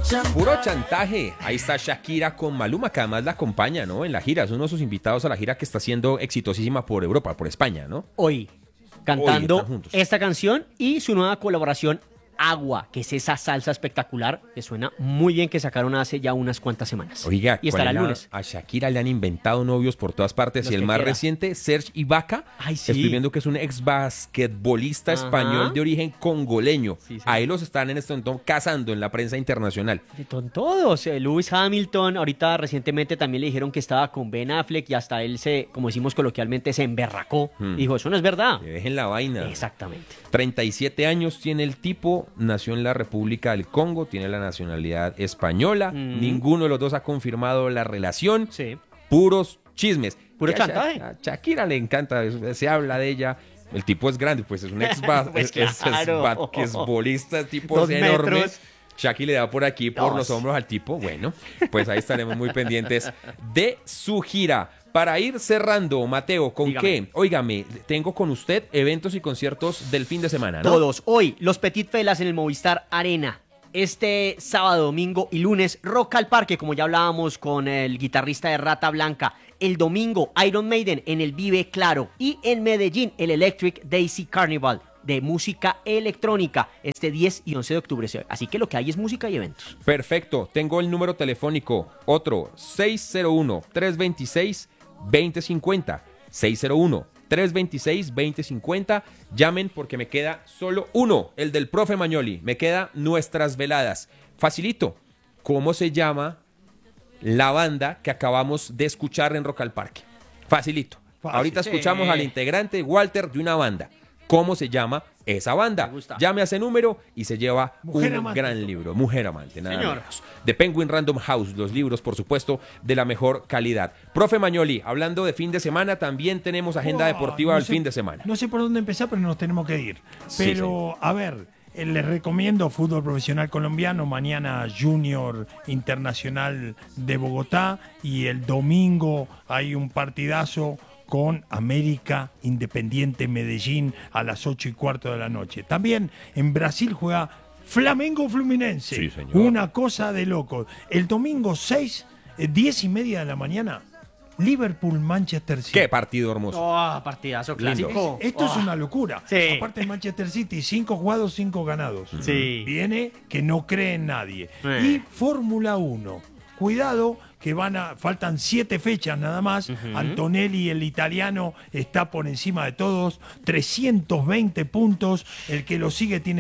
Puro chantaje. Ahí está Shakira con Maluma, que además la acompaña, ¿no? En la gira. Es uno de sus invitados a la gira que está siendo exitosísima por Europa, por España, ¿no? Hoy, cantando están juntos. esta canción y su nueva colaboración Agua, que es esa salsa espectacular que suena muy bien, que sacaron hace ya unas cuantas semanas. Oiga, y estará el lunes. a Shakira le han inventado novios por todas partes. Los Y el que más quiera. reciente, Serge Ibaka. Ay, sí. Estoy viendo que es un ex basquetbolista Ajá. español de origen congoleño. Sí, sí. Ahí los están en este momento cazando en la prensa internacional. Con todos. Lewis Hamilton, ahorita recientemente también le dijeron que estaba con Ben Affleck y hasta él como decimos coloquialmente, se emberracó. Dijo, eso no es verdad. Que dejen la vaina. Exactamente. 37 años tiene el tipo, nació en la República del Congo, tiene la nacionalidad española. Ninguno de los dos ha confirmado la relación. Sí. Puros chismes. Puro Y chantaje. A Shakira le encanta, se habla de ella. El tipo es grande, pues es un ex Pues claro. basquetbolista, tipos 2 enormes. metros. Shakira le da por aquí, por Dos. los hombros al tipo. Bueno, pues ahí estaremos muy pendientes de su gira. Para ir cerrando, Mateo, ¿con Dígame. qué? Óigame, tengo con usted eventos y conciertos del fin de semana, ¿no? Todos. Hoy, los Petit Felas en el Movistar Arena. Este sábado, domingo y lunes, Rock al Parque, como ya hablábamos con el guitarrista de Rata Blanca. El domingo, Iron Maiden en el Vive Claro. Y en Medellín, el Electric Daisy Carnival de música electrónica, este 10 y 11 de octubre. Así que lo que hay es música y eventos. Perfecto, tengo el número telefónico, otro, 601-326-2050. 601-326-2050. Llamen porque me queda solo uno, el del profe Magnoli. Me queda Nuestras Veladas. Facilito. ¿Cómo se llama la banda que acabamos de escuchar en Rock al Parque? Facilito. Fácil. Ahorita Sí. escuchamos al integrante Walter de una banda. ¿Cómo se llama esa banda? Me gusta. Llame a ese número y se lleva Mujer un Amante. gran libro. Mujer Amante, nada Señor. menos. De Penguin Random House, los libros, por supuesto, de la mejor calidad. Profe Magnoli, hablando de fin de semana, también tenemos agenda Wow, deportiva no del sé- fin de semana. No sé por dónde empezar, pero nos tenemos que ir. Sí, Pero, a ver, les recomiendo fútbol profesional colombiano. Mañana Junior Internacional de Bogotá. Y el domingo hay un partidazo con América Independiente Medellín a las 8:15 de la noche. También en Brasil juega Flamengo Fluminense. Sí, señor. Una cosa de loco. El domingo 10:30 de la mañana, Liverpool Manchester City. Qué partido hermoso. Oh, partidazo clásico. Esto es una locura. Sí. Aparte el Manchester City, 5 jugados, 5 ganados. Sí. Viene que no cree en nadie. Eh. Y Fórmula 1. Cuidado que faltan 7 fechas nada más. Antonelli, el italiano, está por encima de todos. 320 puntos. El que lo sigue tiene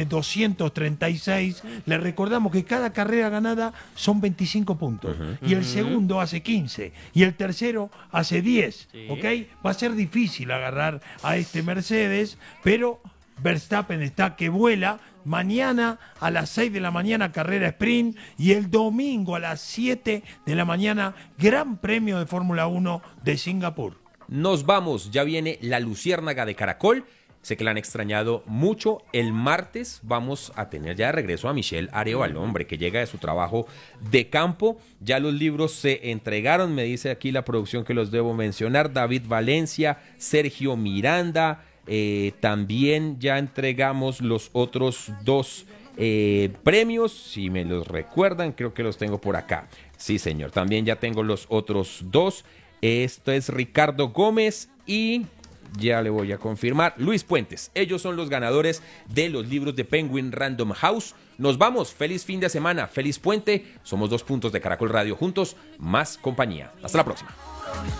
236. Le recordamos que cada carrera ganada son 25 puntos. Y el segundo hace 15. Y el tercero hace 10. Sí. ¿Ok? Va a ser difícil agarrar a este Mercedes, pero Verstappen está que vuela. Mañana a las 6 de la mañana carrera sprint y el domingo a las 7 de la mañana Gran Premio de Fórmula 1 de Singapur. Nos vamos, ya viene la Luciérnaga de Caracol. Sé que la han extrañado mucho. El martes vamos a tener ya de regreso a Michelle Arevalo, hombre, que llega de su trabajo de campo. Ya los libros se entregaron, me dice aquí la producción que los debo mencionar. David Valencia, Sergio Miranda. También ya entregamos los otros 2 premios, si me los recuerdan, creo que los tengo por acá. Sí, señor, también ya tengo los otros 2. Esto es Ricardo Gómez y ya le voy a confirmar, Luis Puentes. Ellos son los ganadores de los libros de Penguin Random House. Nos vamos, feliz fin de semana, feliz puente. Somos 2 puntos de Caracol Radio juntos, más compañía. Hasta la próxima.